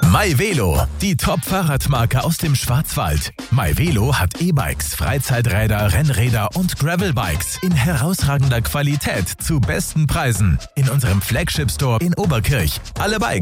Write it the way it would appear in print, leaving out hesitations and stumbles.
MyVelo, die Top-Fahrradmarke aus dem Schwarzwald. MyVelo hat E-Bikes, Freizeiträder, Rennräder und Gravelbikes in herausragender Qualität zu besten Preisen. In unserem Flagship-Store in Oberkirch. Alle Bikes